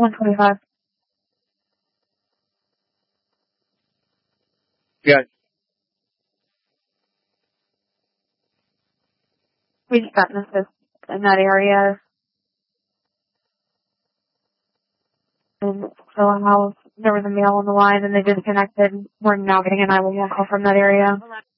125. Yeah. We just got an assist in that area. And so there was a male on the line and they disconnected. We're now getting a 911 call from that area.